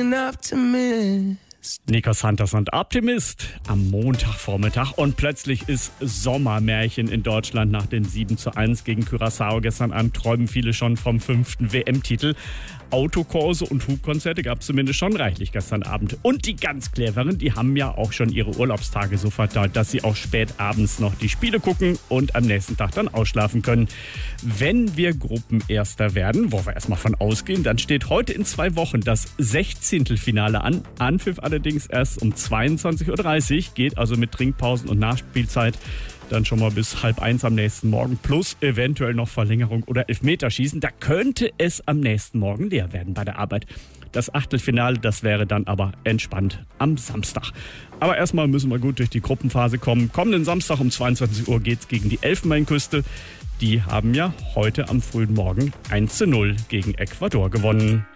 an optimist. Nico Santos und Optimist am Montagvormittag. Und plötzlich ist Sommermärchen in Deutschland nach dem 7:1 gegen Curaçao gestern Abend. Träumen viele schon vom 5. WM-Titel. Autokurse und Hubkonzerte gab es zumindest schon reichlich gestern Abend. Und die ganz Cleveren, die haben ja auch schon ihre Urlaubstage so verteilt, dass sie auch spät abends noch die Spiele gucken und am nächsten Tag dann ausschlafen können. Wenn wir Gruppenerster werden, wo wir erstmal von ausgehen, dann steht heute in 2 Wochen das 16. Finale an. Anpfiff allerdings erst um 22:30 Uhr, geht also mit Trinkpausen und Nachspielzeit dann schon mal bis 12:30 am nächsten Morgen, plus eventuell noch Verlängerung oder Elfmeterschießen. Da könnte es am nächsten Morgen leer werden bei der Arbeit. Das Achtelfinale, das wäre dann aber entspannt am Samstag. Aber erstmal müssen wir gut durch die Gruppenphase kommen. Kommenden Samstag um 22 Uhr geht's gegen die Elfenbeinküste. Die haben ja heute am frühen Morgen 1:0 gegen Ecuador gewonnen.